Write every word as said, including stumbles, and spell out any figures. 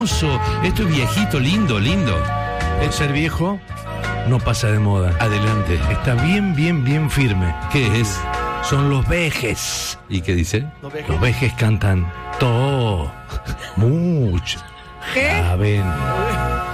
Esto es viejito, lindo, lindo. El ser viejo no pasa de moda. Adelante. Está bien, bien, bien firme. ¿Qué es? Son los vejes. ¿Y qué dice? Los vejes cantan todo, mucho. ¿Qué? Saben.